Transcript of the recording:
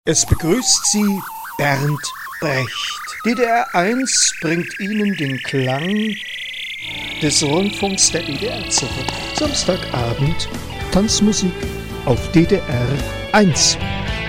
Es begrüßt Sie Bernd Brecht. DDR 1 bringt Ihnen den Klang des Rundfunks der DDR zurück. Samstagabend Tanzmusik auf DDR 1.